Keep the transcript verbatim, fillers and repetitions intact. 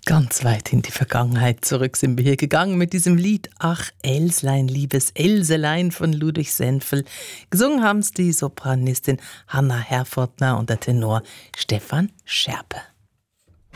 Ganz weit in die Vergangenheit zurück sind wir hier gegangen mit diesem Lied Ach Elslein, liebes Elselein von Ludwig Senfel. Gesungen haben es die Sopranistin Hanna Herfordtner und der Tenor Stefan Scherpe.